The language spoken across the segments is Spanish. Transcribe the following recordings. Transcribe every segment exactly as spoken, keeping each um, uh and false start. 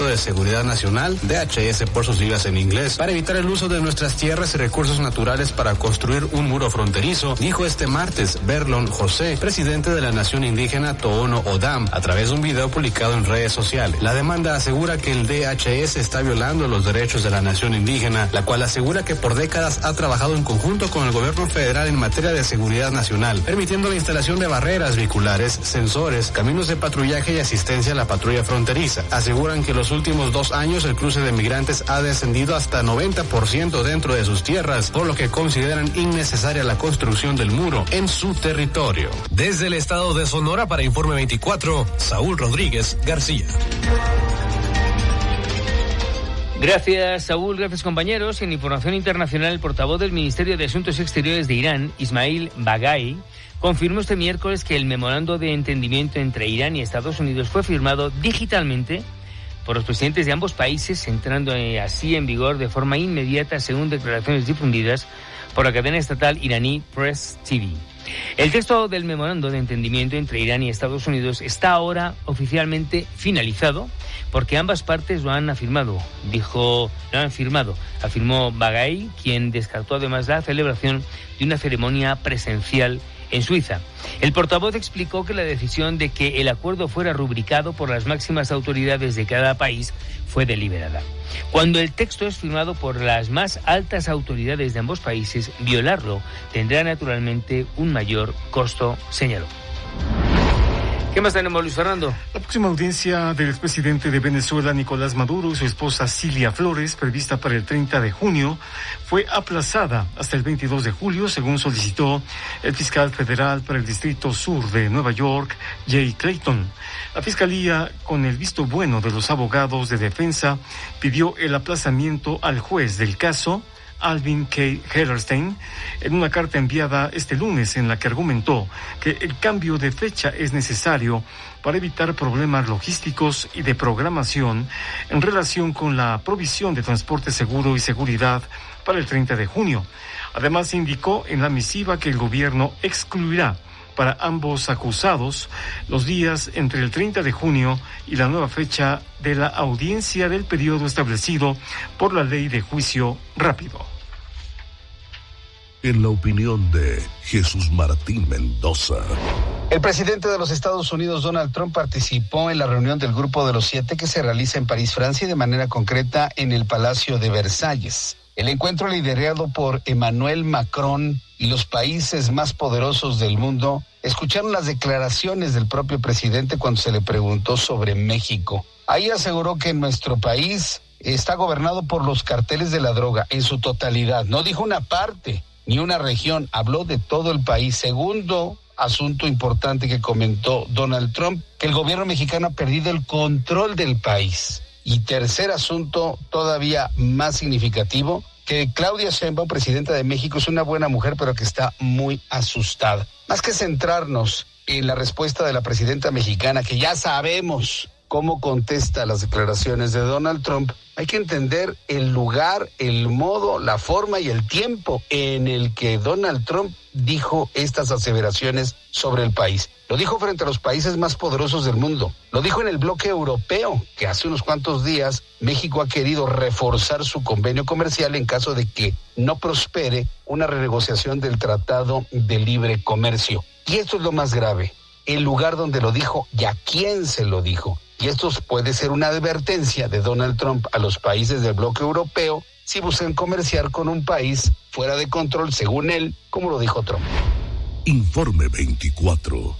Departamento de Seguridad Nacional, D H S por sus siglas en inglés, para evitar el uso de nuestras tierras y recursos naturales para construir un muro fronterizo, dijo este martes Verlon José, presidente de la nación indígena Tohono O'odham, a través de un video publicado en redes sociales. La demanda asegura que el D H S está violando los derechos de la nación indígena, la cual asegura que por décadas ha trabajado en conjunto con el gobierno federal en materia de seguridad nacional, permitiendo la instalación de barreras vehiculares, sensores, caminos de patrullaje y asistencia a la patrulla fronteriza. Aseguran que en los últimos dos años el cruce de migrantes ha descendido hasta noventa por ciento dentro de sus tierras, por lo que consideran innecesaria la construcción del muro en su territorio. Desde el estado de Sonora para Informe veinticuatro, Saúl Rodríguez García. Gracias, Saúl. Gracias, compañeros. En información internacional, el portavoz del Ministerio de Asuntos Exteriores de Irán, Ismail Baghai, confirmó este miércoles que el memorando de entendimiento entre Irán y Estados Unidos fue firmado digitalmente por los presidentes de ambos países, entrando así en vigor de forma inmediata, según declaraciones difundidas por la cadena estatal iraní Press T V. El texto del memorando de entendimiento entre Irán y Estados Unidos está ahora oficialmente finalizado porque ambas partes lo han afirmado, dijo, lo han firmado, afirmó Baghai, quien descartó además la celebración de una ceremonia presencial en Suiza. El portavoz explicó que la decisión de que el acuerdo fuera rubricado por las máximas autoridades de cada país fue deliberada. Cuando el texto es firmado por las más altas autoridades de ambos países, violarlo tendrá naturalmente un mayor costo, señaló. ¿Qué más tenemos, Luis Fernando? La próxima audiencia del expresidente de Venezuela, Nicolás Maduro, y su esposa Cilia Flores, prevista para el treinta de junio, fue aplazada hasta el veintidós de julio, según solicitó el fiscal federal para el Distrito Sur de Nueva York, Jay Clayton. La fiscalía, con el visto bueno de los abogados de defensa, pidió el aplazamiento al juez del caso, Alvin K. Hellerstein, en una carta enviada este lunes en la que argumentó que el cambio de fecha es necesario para evitar problemas logísticos y de programación en relación con la provisión de transporte seguro y seguridad para el treinta de junio. Además, indicó en la misiva que el gobierno excluirá para ambos acusados los días entre el treinta de junio y la nueva fecha de la audiencia del periodo establecido por la ley de juicio rápido. En la opinión de Jesús Martín Mendoza. El presidente de los Estados Unidos, Donald Trump, participó en la reunión del Grupo de los Siete que se realiza en París, Francia, y de manera concreta en el Palacio de Versalles. El encuentro, liderado por Emmanuel Macron y los países más poderosos del mundo, escucharon las declaraciones del propio presidente cuando se le preguntó sobre México. Ahí aseguró que nuestro país está gobernado por los carteles de la droga en su totalidad. No dijo una parte ni una región, habló de todo el país. Segundo asunto importante que comentó Donald Trump, que el gobierno mexicano ha perdido el control del país. Y tercer asunto, todavía más significativo, que Claudia Sheinbaum, presidenta de México, es una buena mujer, pero que está muy asustada. Más que centrarnos en la respuesta de la presidenta mexicana, que ya sabemos cómo contesta las declaraciones de Donald Trump, hay que entender el lugar, el modo, la forma y el tiempo en el que Donald Trump dijo estas aseveraciones sobre el país. Lo dijo frente a los países más poderosos del mundo. Lo dijo en el bloque europeo, que hace unos cuantos días México ha querido reforzar su convenio comercial en caso de que no prospere una renegociación del Tratado de Libre Comercio. Y esto es lo más grave, el lugar donde lo dijo y a quién se lo dijo. Y esto puede ser una advertencia de Donald Trump a los países del bloque europeo si buscan comerciar con un país fuera de control, según él, como lo dijo Trump. Informe veinticuatro.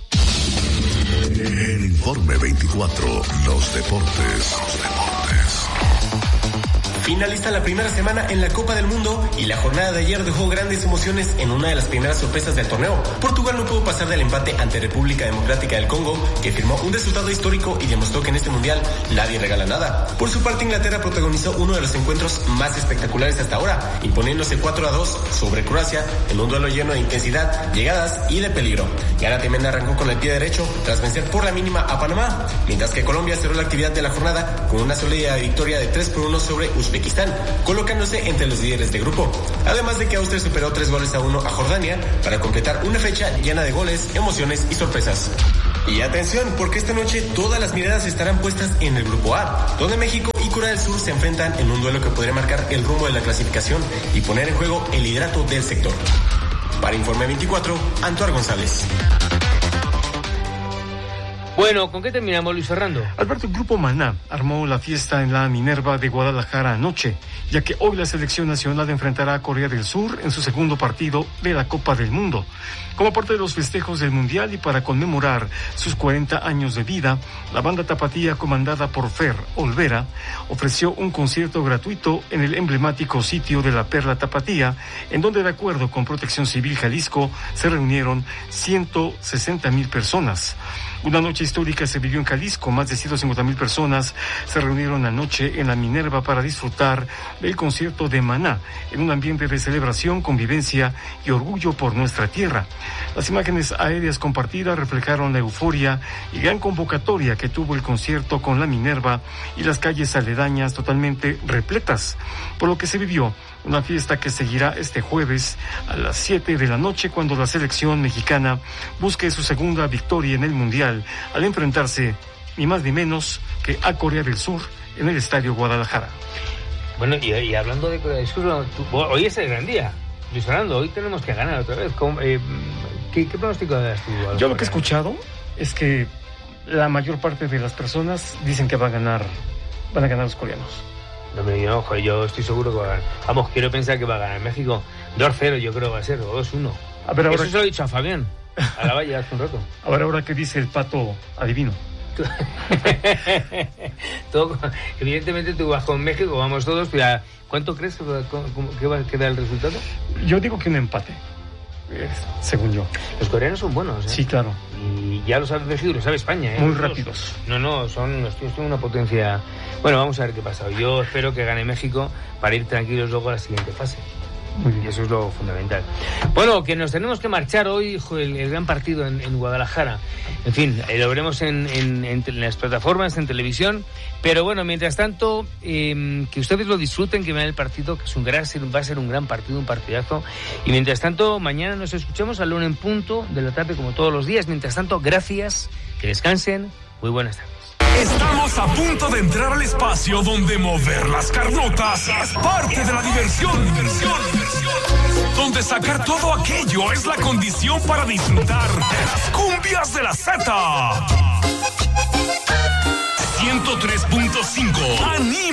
El Informe veinticuatro, los deportes. Los deportes. Finalista la primera semana en la Copa del Mundo y la jornada de ayer dejó grandes emociones en una de las primeras sorpresas del torneo. Portugal no pudo pasar del empate ante República Democrática del Congo, que firmó un resultado histórico y demostró que en este mundial nadie regala nada. Por su parte, Inglaterra protagonizó uno de los encuentros más espectaculares hasta ahora, imponiéndose cuatro a dos sobre Croacia en un duelo lleno de intensidad, llegadas y de peligro. Gana Tremenda arrancó con el pie derecho tras vencer por la mínima a Panamá, mientras que Colombia cerró la actividad de la jornada con una sólida victoria de tres por uno sobre Uzbekistán. Uzbekistán, colocándose entre los líderes de grupo. Además de que Austria superó tres goles a uno a Jordania para completar una fecha llena de goles, emociones y sorpresas. Y atención, porque esta noche todas las miradas estarán puestas en el Grupo A, donde México y Corea del Sur se enfrentan en un duelo que podría marcar el rumbo de la clasificación y poner en juego el liderato del sector. Para Informe veinticuatro, Antoar González. Bueno, ¿con qué terminamos, Luis Fernando? Alberto, el Grupo Maná armó la fiesta en la Minerva de Guadalajara anoche, ya que hoy la selección nacional enfrentará a Corea del Sur en su segundo partido de la Copa del Mundo. Como parte de los festejos del Mundial y para conmemorar sus cuarenta años de vida, la banda tapatía comandada por Fer Olvera ofreció un concierto gratuito en el emblemático sitio de la Perla Tapatía, en donde, de acuerdo con Protección Civil Jalisco, se reunieron ciento sesenta mil personas. Una noche histórica se vivió en Jalisco. Más de ciento cincuenta mil personas se reunieron anoche en la Minerva para disfrutar del concierto de Maná, en un ambiente de celebración, convivencia y orgullo por nuestra tierra. Las imágenes aéreas compartidas reflejaron la euforia y gran convocatoria que tuvo el concierto, con la Minerva y las calles aledañas totalmente repletas, por lo que se vivió una fiesta que seguirá este jueves a las siete de la noche, cuando la selección mexicana busque su segunda victoria en el Mundial, al enfrentarse ni más ni menos que a Corea del Sur en el Estadio Guadalajara. Bueno, y, y hablando de Corea del Sur, tú, hoy es el gran día, Luis Fernando, hoy tenemos que ganar otra vez. ¿Cómo, eh, ¿qué, ¿Qué pronóstico das tú? Yo lo que he escuchado es que la mayor parte de las personas dicen que va a ganar, van a ganar los coreanos. No, me yo, ojo, yo estoy seguro que va a ganar. Vamos, quiero pensar que va a ganar México dos cero, yo creo que va a ser, o dos uno. A ver, ahora... Eso se lo he dicho a Fabián, a la valla hace un rato. A ver, ahora, ¿qué dice el pato adivino? Todo, evidentemente tú vas con México, vamos todos, pero ¿cuánto crees que va, que va a quedar el resultado? Yo digo que un empate, eh, según yo. Los coreanos son buenos, ¿eh? Sí, claro. Y ya lo sabe México, lo sabe España, ¿eh? Muy los rápidos. Dos. No, no, son los tíos, son una potencia. Bueno, vamos a ver qué pasa. Yo espero que gane México para ir tranquilos luego a la siguiente fase. Muy bien. Y eso es lo fundamental. Bueno, que nos tenemos que marchar hoy, el, el gran partido en, en Guadalajara. En fin, eh, lo veremos en, en, en, en las plataformas, en televisión. Pero bueno, mientras tanto, eh, que ustedes lo disfruten, que vean el partido, que es un gran, va a ser un gran partido, un partidazo. Y mientras tanto, mañana nos escuchamos a la una en punto de la tarde, como todos los días. Mientras tanto, gracias, que descansen. Muy buenas tardes. Estamos a punto de entrar al espacio donde mover las carnotas es parte de la diversión. Diversión, diversión. Donde sacar todo aquello es la condición para disfrutar de las cumbias de la Z. ciento tres punto cinco. Anima.